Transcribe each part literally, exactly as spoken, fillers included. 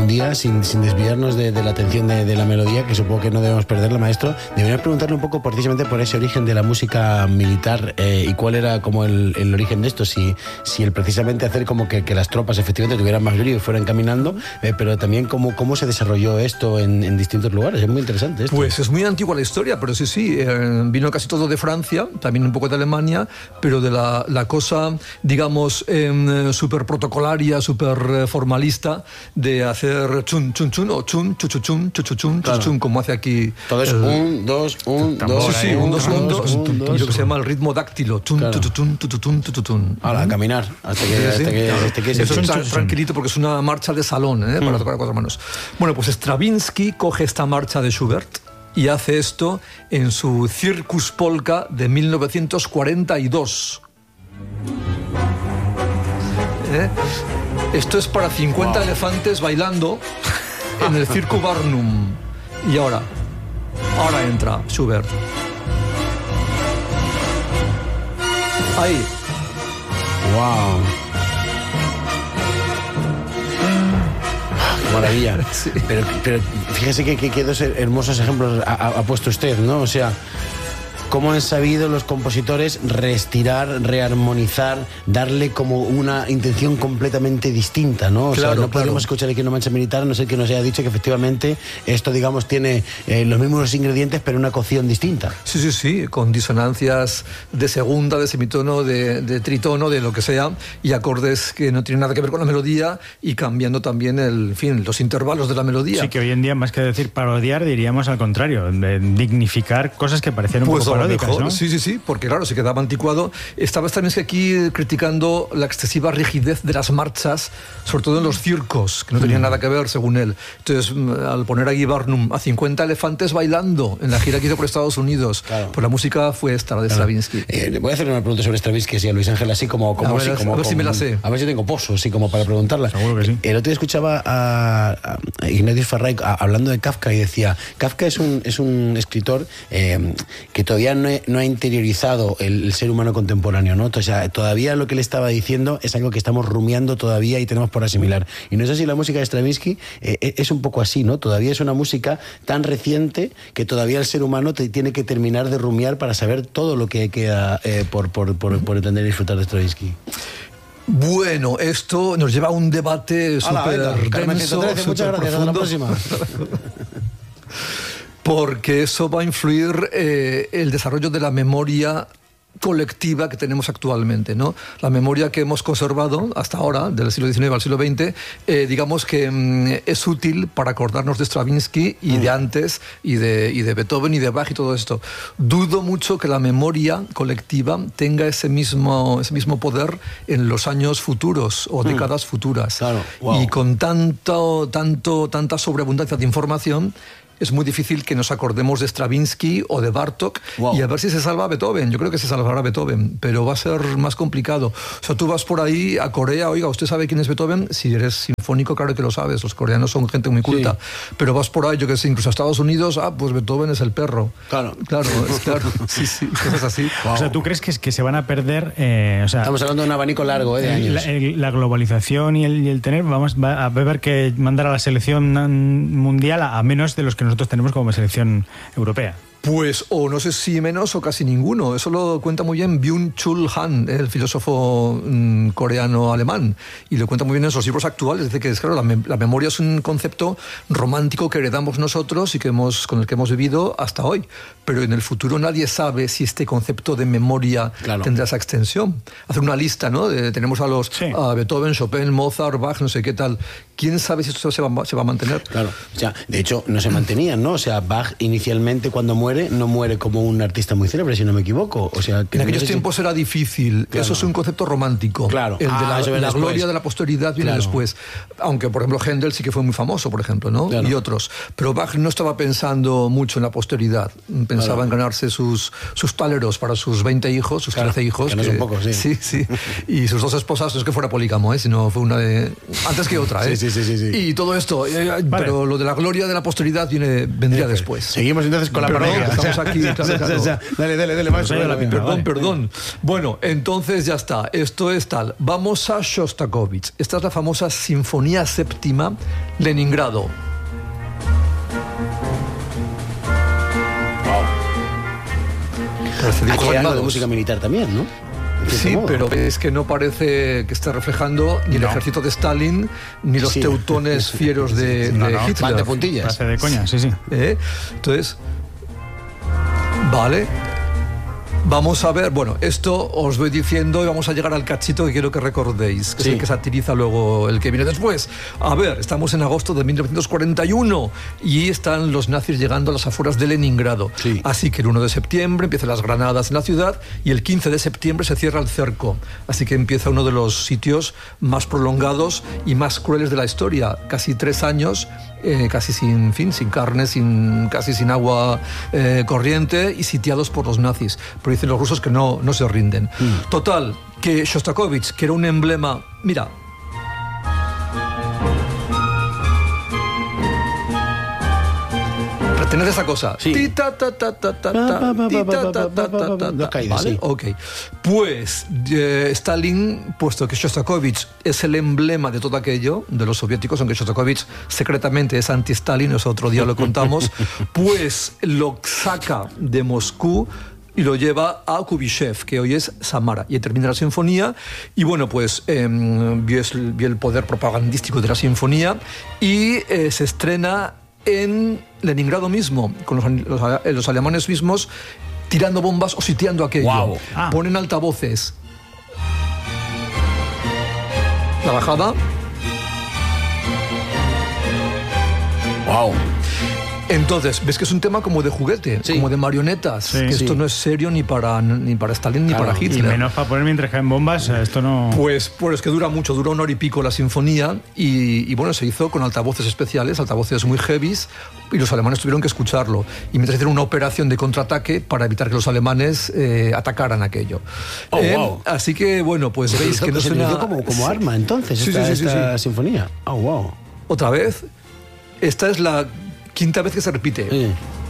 un día, sin, sin desviarnos de, de la atención de, de la melodía, que supongo que no debemos perderla, maestro, deberíamos preguntarle un poco precisamente por ese origen de la música militar eh, y cuál era como el, el origen de esto, si, si el precisamente hacer como que, que las tropas efectivamente tuvieran más brío y fueran caminando, eh, pero también cómo, cómo se desarrolló esto en, en distintos lugares. Es muy interesante esto. Pues es muy antigua la historia, pero sí, sí, eh, vino casi todo de Francia, también un poco de Alemania, pero de la, la cosa, digamos, eh, súper protocolaria, súper eh, formalista, de hacer chun, chun, chun, o chun, chuchuchun, chuchuchun, Claro. chuchuchun, como hace aquí. Todo es el- un, dos, un, Tambor, dos, Sí, sí, un, dos, un, dos, un, y lo que se llama el ritmo dáctilo, chun, Claro. tututun, tututun, tututun. Ahora, a caminar, hasta que, Sí, sí. hasta que, hasta que Eso se- es tra- tranquilito porque es una marcha de salón, ¿eh? Para tocar a cuatro manos. Bueno, pues Stravinsky coge esta marcha de Schubert y hace esto en su Circus Polka de mil novecientos cuarenta y dos. ¿Eh? Esto es para cincuenta elefantes bailando en el Circo Barnum. Y ahora, ahora entra Schubert. Ahí. Wow. Qué maravilla. Sí. Pero, pero fíjese que, que, que dos hermosos ejemplos ha, ha- ha puesto usted, ¿no? O sea, cómo han sabido los compositores reestirar, rearmonizar, darle como una intención completamente distinta, ¿no? O sea, Claro, no podemos claro. escuchar aquí una marcha militar a no ser que nos haya dicho que efectivamente esto, digamos, tiene eh, los mismos ingredientes, pero una cocción distinta. Sí, sí, sí, con disonancias de segunda, de semitono, de, de tritono, de lo que sea, y acordes que no tienen nada que ver con la melodía y cambiando también el, en fin, los intervalos de la melodía. Sí, que hoy en día, más que decir parodiar, diríamos al contrario, de dignificar cosas que parecían un Pues poco a lo paródicas, mejor, ¿no? sí, sí, sí, porque claro, se quedaba anticuado. Estaba también aquí criticando la excesiva rigidez de las marchas, sobre todo en los circos, que no tenían nada que ver, según él. Entonces, mm, al poner aquí Barnum a cincuenta elefantes bailando en la gira que hizo por Estados Unidos, Claro. pues la música fue esta, la de Stravinsky. Eh, le voy a hacer una pregunta sobre Stravinsky y a Luis Ángel, así como... como, A ver, así, a como ver si como- me la sé. A ver si tengo pozo, así como para preguntarla. Seguro que sí. El otro día escuchaba a, a Ignatius Farray a- hablando de Kafka y decía, Kafka es un, es un escritor eh, que todavía no, he- no ha interiorizado el, el ser humano contemporáneo, ¿no? O sea, todavía lo que le estaba diciendo es algo que estamos rumiando todavía y tenemos por asimilar. Y no sé si la música de Stravinsky eh, es un poco así, ¿no? Todavía es una música tan reciente que todavía el ser humano te tiene que terminar de rumiar para saber todo lo que queda eh, por, por, por, por entender y disfrutar de Stravinsky. Bueno, esto nos lleva a un debate Hala, súper venga, Carmen denso, ciento trece, muchas súper gracias, hasta la profundo. próxima. Porque eso va a influir eh, el desarrollo de la memoria colectiva que tenemos actualmente, ¿no? La memoria que hemos conservado hasta ahora, del siglo diecinueve al siglo veinte, eh, digamos que mm, es útil para acordarnos de Stravinsky y de antes, y de, y de Beethoven y de Bach y todo esto. Dudo mucho que la memoria colectiva tenga ese mismo, ese mismo poder en los años futuros o décadas futuras. Claro, wow. Y con tanto, tanto, tanta sobreabundancia de información, es muy difícil que nos acordemos de Stravinsky o de Bartók. Wow. Y a ver si se salva Beethoven. Yo creo que se salvará Beethoven, pero va a ser más complicado. O sea, tú vas por ahí a Corea, oiga, ¿usted sabe quién es Beethoven? Si eres sinfónico, claro que lo sabes. Los coreanos son gente muy culta. Sí. Pero vas por ahí, yo que sé, incluso a Estados Unidos, ah, pues Beethoven es el perro. Claro. Claro, es claro. Sí, sí, cosas así. Wow. O sea, ¿tú crees que, que se van a perder? Eh, o sea, Estamos hablando de un abanico largo, ¿eh? De años. La, el, la globalización y el, y el tener, vamos va a haber que mandar a la selección mundial a, a menos de los que nosotros tenemos como selección europea. Pues, o no sé si menos o casi ninguno. Eso lo cuenta muy bien Byung-Chul Han, el filósofo mmm, coreano-alemán, y lo cuenta muy bien en esos libros actuales. Dice que, claro, la, mem- la memoria es un concepto romántico que heredamos nosotros y que hemos, con el que hemos vivido hasta hoy. Pero en el futuro nadie sabe si este concepto de memoria Claro. tendrá esa extensión. Hacer una lista, ¿no? De- tenemos a los Sí. a Beethoven, Chopin, Mozart, Bach, no sé qué tal. ¿Quién sabe si esto se va, se va a mantener? Claro, o sea, de hecho no se mantenían, ¿no? O sea, Bach inicialmente cuando muere no muere como un artista muy célebre, si no me equivoco. O sea, que En no aquellos sé si- tiempos era difícil. Claro. Eso es un concepto romántico. Claro. El de Ah, la, eso viene la después. gloria de la posteridad viene Claro. después. Aunque, por ejemplo, Händel sí que fue muy famoso, por ejemplo, ¿no? Claro. Y otros. Pero Bach no estaba pensando mucho en la posteridad. Pensaba Claro. en ganarse sus, sus táleros para sus veinte hijos, sus Claro, trece hijos. que no son pocos, sí. Sí, sí. Y sus dos esposas, no es que fuera polígamo, ¿eh? Sino fue una de... Antes que otra, ¿eh? Sí, sí, sí, sí, sí. Y todo esto. eh, Pero lo de la gloria de la posteridad viene, vendría después. Seguimos entonces con la Pero parroquia. Vaya. Estamos aquí, claro, claro. Dale, dale, dale, maestro. Pues, Dale, Perdón, vale. perdón. Bueno, entonces ya está. Esto es tal. Vamos a Shostakovich. Esta es la famosa Sinfonía Séptima, Leningrado. Parece dibujos Aquí hay algo de animados. música militar también, ¿no? En cierto Sí, modo. pero es que no parece que esté reflejando ni el No. ejército de Stalin ni los Sí. teutones fieros de, No, de no, Hitler. van de puntillas. Hace de coña, sí, sí. ¿Eh? Entonces, vale. Vamos a ver, bueno, esto os voy diciendo y vamos a llegar al cachito que quiero que recordéis, que Sí. es el que satiriza luego el que viene después. A ver, estamos en agosto de mil novecientos cuarenta y uno y están los nazis llegando a las afueras de Leningrado. Sí. Así que el uno de septiembre empiezan las granadas en la ciudad y el quince de septiembre se cierra el cerco. Así que empieza uno de los sitios más prolongados y más crueles de la historia. Casi tres años, eh, casi sin fin, sin carne, sin, casi sin agua eh, corriente y sitiados por los nazis. Pero dicen los rusos que no, no se rinden. Mm. Total, que Shostakovich, que era un emblema... Mira... Retened esa cosa. Sí. Ti, ta, ta, ta, ta, ta, ta, ti, ta, ta, ta, ta, ta, Dos caídas, ¿vale? sí. Ok. Pues eh, Stalin, puesto que Shostakovich es el emblema de todo aquello, de los soviéticos, aunque Shostakovich secretamente es anti-Stalin, eso otro día lo contamos, pues lo saca de Moscú y lo lleva a Kubishev, que hoy es Samara. Y ahí termina la sinfonía. Y bueno, pues eh, vio, el, vio el poder propagandístico de la sinfonía y eh, se estrena en Leningrado mismo, con los, los, los alemanes mismos tirando bombas o sitiando aquello. Guau. Ah. Ponen altavoces. La bajada. Wow. Entonces, ves que es un tema como de juguete, Sí. como de marionetas. Sí. que esto Sí. no es serio ni para, ni para Stalin ni Claro. para Y Hitler. menos para poner mientras caen bombas, esto no... Pues, pues que dura mucho, dura una hora y pico la sinfonía y, y bueno, se hizo con altavoces especiales, altavoces muy heavies y los alemanes tuvieron que escucharlo. Y mientras hicieron una operación de contraataque para evitar que los alemanes eh, atacaran aquello. Oh, Eh, wow. Así que, bueno, pues Se veis utilizó, que no se suena... utilizó como, como arma entonces Sí, esta, sí, sí, sí, esta sí. sinfonía. Oh, wow. Otra vez, esta es la quinta vez que se repite. Sí.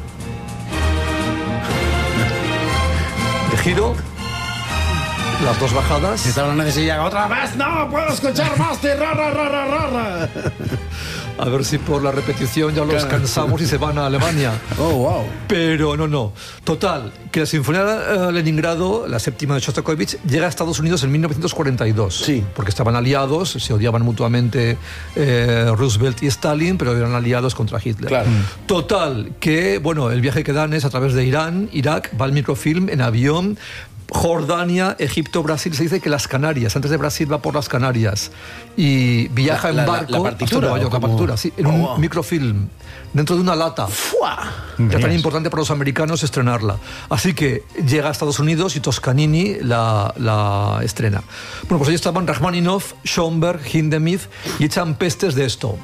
De giro, las dos bajadas. Esta no necesita otra vez. No puedo escuchar más. de ra, ra, ra, ra, ra, ra. A ver si por la repetición ya los Claro. cansamos y se van a Alemania. Oh, wow. Pero no, no. Total, que la Sinfonía de Leningrado, la séptima de Shostakovich, llega a Estados Unidos en mil novecientos cuarenta y dos. Sí. Porque estaban aliados, se odiaban mutuamente eh, Roosevelt y Stalin, pero eran aliados contra Hitler. Claro. Total, que, bueno, el viaje que dan es a través de Irán, Irak, va el microfilm en avión, Jordania, Egipto, Brasil. Se dice que las Canarias, antes de Brasil va por las Canarias y viaja La- en la- barco la partitura, hasta Nueva ¿o York, la cómo? partitura, sí, en Oh, un wow. microfilm, dentro de una lata. ¡Fua! Era tan Mías. importante para los americanos estrenarla. Así que llega a Estados Unidos y Toscanini la, la estrena. Bueno, pues ahí estaban Rachmaninoff, Schoenberg, Hindemith y echan pestes de esto.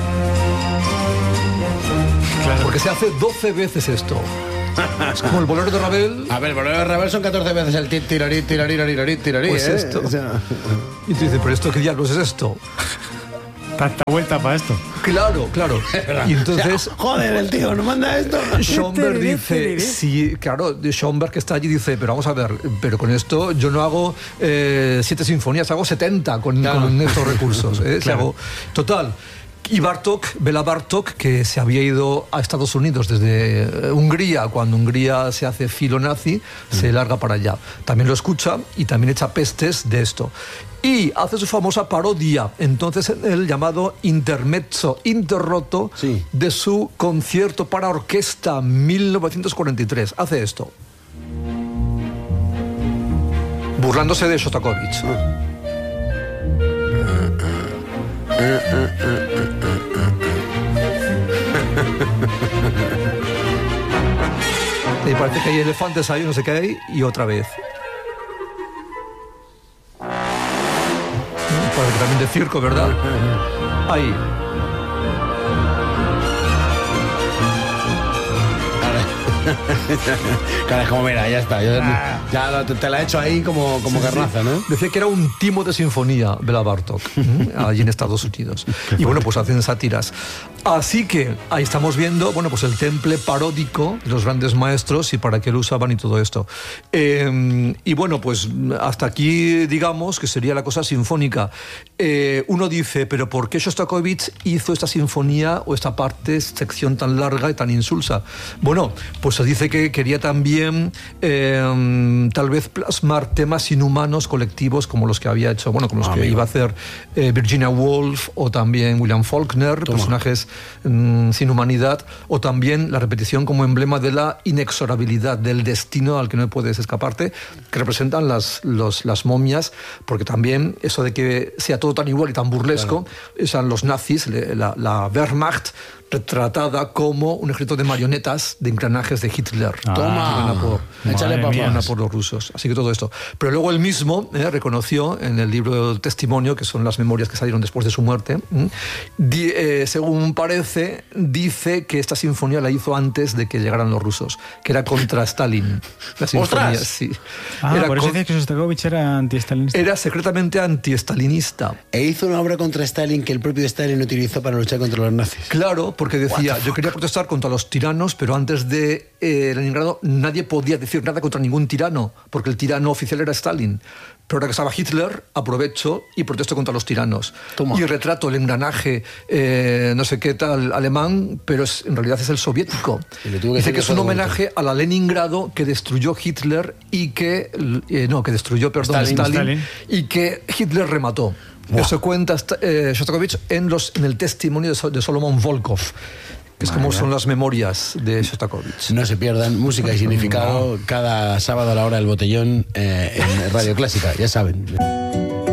Porque se hace doce veces esto. Es como el bolero de Ravel. A ver, el bolero de Ravel son catorce veces el tir, tirarí, tirarí, tirarí, tirarí. Pues ¿eh? esto. O sea, Y tú dices, ¿pero esto qué diablos es esto? Tanta vuelta para esto. Claro, claro. Y entonces... joder, el tío no manda esto. Schoenberg dice, sí, claro, Schoenberg que está allí dice, pero vamos a ver, pero con esto yo no hago eh, siete sinfonías, hago setenta con, Claro. con estos recursos. ¿eh? Si Claro. hago- total. Y Bartók, Bela Bartók, que se había ido a Estados Unidos desde eh, Hungría, cuando Hungría se hace filo nazi, se larga para allá. También lo escucha y también echa pestes de esto. Y hace su famosa parodia, entonces en el llamado Intermezzo Interroto Sí. de su concierto para orquesta mil novecientos cuarenta y tres. Hace esto. Burlándose de Shostakovich. Y parece que hay elefantes ahí, no sé qué hay, y otra vez. Parece que también de circo, ¿verdad? Ahí. Cara, es como, mira, ya está. Yo- Ah. ya lo- te, te la he hecho ahí como, como carnaza, ¿no? Decía que era un timo de sinfonía, Bela Bartók, ¿m? allí en Estados Unidos. Y bueno, pues hacen sátiras. Así que ahí estamos viendo, bueno, pues el temple paródico de los grandes maestros y para qué lo usaban y todo esto. Eh, y bueno, pues hasta aquí digamos que sería la cosa sinfónica. Eh, uno dice, pero ¿por qué Shostakovich hizo esta sinfonía o esta parte, sección tan larga y tan insulsa? Bueno, pues se dice que quería también eh, tal vez plasmar temas inhumanos colectivos como los que había hecho, bueno, como los ah, que amigo. iba a hacer eh, Virginia Woolf o también William Faulkner, Toma. personajes mm, sin humanidad, o también la repetición como emblema de la inexorabilidad, del destino al que no puedes escaparte, que representan las, los, las momias, porque también eso de que sea todo tan igual y tan burlesco, claro. Son los nazis, la, la Wehrmacht, retratada como un ejército de marionetas de engranajes de Hitler. Ah, Toma, por, échale por, por los rusos. Así que todo esto. Pero luego él mismo eh, reconoció en el libro Testimonio, que son las memorias que salieron después de su muerte, eh, di, eh, según parece, dice que esta sinfonía la hizo antes de que llegaran los rusos, que era contra Stalin. La sinfonía, ¡Ostras! Sí. Ah, era por eso con, dice que Shostakovich era anti-stalinista. Era secretamente anti-stalinista. E hizo una obra contra Stalin que el propio Stalin utilizó para luchar contra los nazis. Claro, porque decía, yo quería protestar contra los tiranos, pero antes de eh, Leningrado nadie podía decir nada contra ningún tirano, porque el tirano oficial era Stalin. Pero ahora que estaba Hitler, aprovecho y protesto contra los tiranos. Toma. Y retrato el engranaje, eh, no sé qué tal, alemán, pero es, en realidad es el soviético. Dice que es un homenaje a la Leningrado que destruyó Hitler y que... Eh, no, que destruyó, perdón, Stalin, Stalin, Stalin. Y que Hitler remató. Wow. Eso cuenta eh, Shostakovich en, los, en el testimonio de, de Solomon Volkov, que es como son las memorias de Shostakovich. No se pierdan música y significado cada sábado a la hora del botellón eh, en Radio Clásica, ya saben.